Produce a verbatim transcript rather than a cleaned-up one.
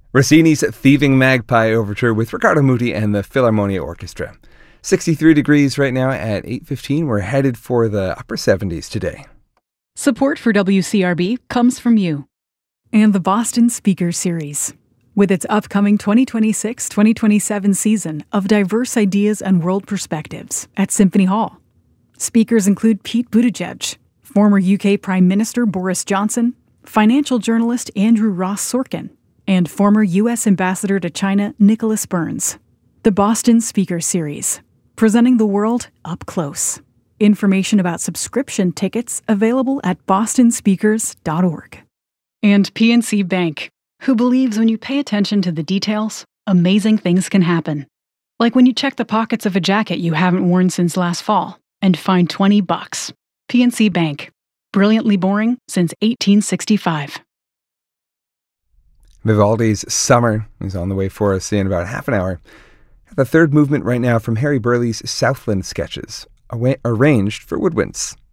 Rossini's Thieving Magpie Overture with Riccardo Muti and the Philharmonia Orchestra. sixty-three degrees right now at eight fifteen. We're headed for the upper seventies today. Support for W C R B comes from you and the Boston Speaker Series. With its upcoming twenty twenty-six twenty twenty-seven season of diverse ideas and world perspectives at Symphony Hall. Speakers include Pete Buttigieg, former U K Prime Minister Boris Johnson, financial journalist Andrew Ross Sorkin, and former U S Ambassador to China Nicholas Burns. The Boston Speaker Series, presenting the world up close. Information about subscription tickets available at boston speakers dot org. And P N C Bank, who believes when you pay attention to the details, amazing things can happen. Like when you check the pockets of a jacket you haven't worn since last fall and find twenty bucks. P N C Bank, brilliantly boring since eighteen sixty-five. Vivaldi's Summer is on the way for us in about half an hour. The third movement right now from Harry Burleigh's Southland Sketches, arranged for woodwinds.